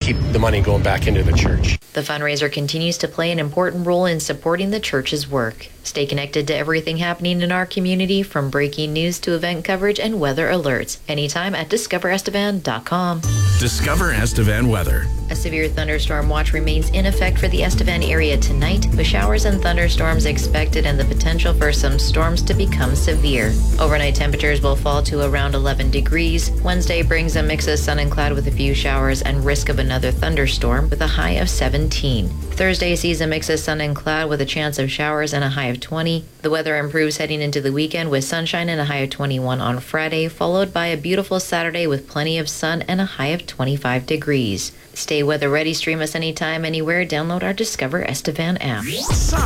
keep the money going back into the church. The fundraiser continues to play an important role in supporting the church's work. Stay connected to everything happening in our community, from breaking news to event coverage and weather alerts, anytime at discoverestevan.com. Discover Estevan weather. A severe thunderstorm watch remains in effect for the Estevan area tonight, with showers and thunderstorms expected and the potential for some storms to become severe. Overnight temperatures will fall to around 11 degrees. Wednesday brings a mix of sun and cloud with a few showers and risk of another thunderstorm with a high of 17. Thursday sees a mix of sun and cloud with a chance of showers and a high of 20. The weather improves heading into the weekend with sunshine and a high of 21 on Friday, followed by a beautiful Saturday with plenty of sun and a high of 25 degrees. Stay weather ready. Stream us anytime, anywhere. Download our Discover Estevan app.